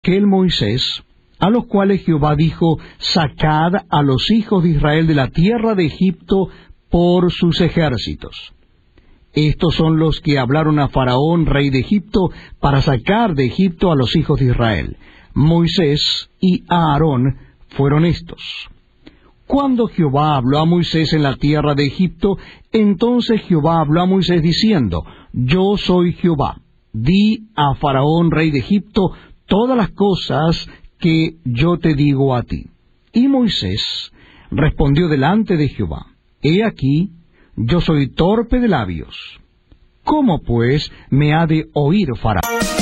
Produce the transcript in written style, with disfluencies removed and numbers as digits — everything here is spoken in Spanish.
aquel Moisés, a los cuales Jehová dijo, sacad a los hijos de Israel de la tierra de Egipto por sus ejércitos. Estos son los que hablaron a Faraón, rey de Egipto, para sacar de Egipto a los hijos de Israel. Moisés y Aarón fueron estos. Cuando Jehová habló a Moisés en la tierra de Egipto, entonces Jehová habló a Moisés diciendo, yo soy Jehová. Di a Faraón, rey de Egipto, todas las cosas que yo te digo a ti. Y Moisés respondió delante de Jehová, he aquí, yo soy torpe de labios. ¿Cómo pues me ha de oír Faraón?